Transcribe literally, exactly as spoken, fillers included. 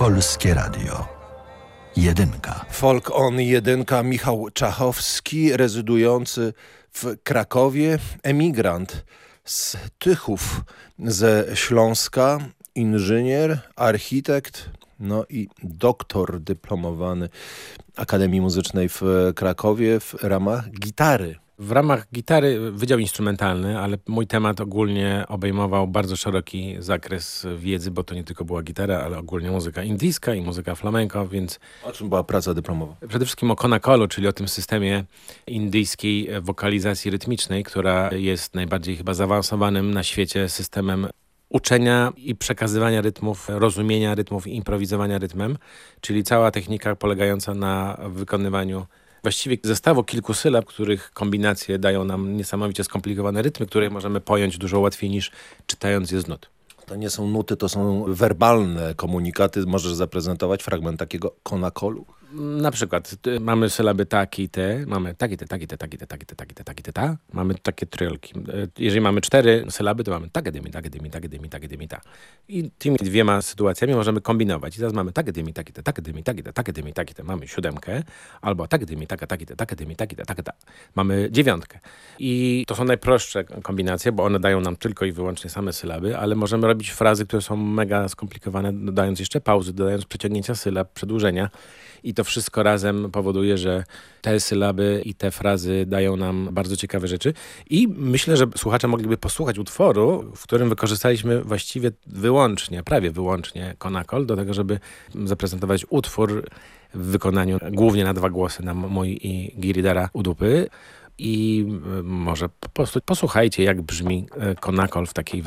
Polskie Radio. Jedynka. Folk on jedynka. Michał Czachowski, rezydujący w Krakowie, emigrant z Tychów ze Śląska, inżynier, architekt, no i doktor dyplomowany Akademii Muzycznej w Krakowie w ramach gitary. W ramach gitary wydział instrumentalny, ale mój temat ogólnie obejmował bardzo szeroki zakres wiedzy, bo to nie tylko była gitara, ale ogólnie muzyka indyjska i muzyka flamenco, więc... O czym była praca dyplomowa? Przede wszystkim o Konakolu, czyli o tym systemie indyjskiej wokalizacji rytmicznej, która jest najbardziej chyba zaawansowanym na świecie systemem uczenia i przekazywania rytmów, rozumienia rytmów i improwizowania rytmem, czyli cała technika polegająca na wykonywaniu właściwie zestawu kilku sylab, których kombinacje dają nam niesamowicie skomplikowane rytmy, które możemy pojąć dużo łatwiej niż czytając je z nut. To nie są nuty, to są werbalne komunikaty. Możesz zaprezentować fragment takiego konakolu? Na przykład y, mamy sylaby taki i te, mamy taki te, taki te, taki te, taki te, taki te, taki te, ta. Mamy takie tryolki. Y, jeżeli mamy cztery sylaby, to mamy takedymi, takedymi, takedymi, takedymi, ta. I tymi dwiema sytuacjami możemy kombinować. I teraz mamy takedymi, taki te, takedymi, taki te, takedymi, taki te. Mamy siódemkę, albo takedymi, taka, taki te, takedymi, taki te, taka, ta. Mamy dziewiątkę. I to są najprostsze kombinacje, bo one dają nam tylko i wyłącznie same sylaby, ale możemy robić frazy, które są mega skomplikowane, dodając jeszcze pauzy, dodając przeciągnięcia sylab, przedłużenia. I to wszystko razem powoduje, że te sylaby i te frazy dają nam bardzo ciekawe rzeczy. I myślę, że słuchacze mogliby posłuchać utworu, w którym wykorzystaliśmy właściwie wyłącznie, prawie wyłącznie Konakol, do tego, żeby zaprezentować utwór w wykonaniu głównie na dwa głosy, na mój i Giridhara Udupy. I może po prostu posłuchajcie, jak brzmi Konakol w takiej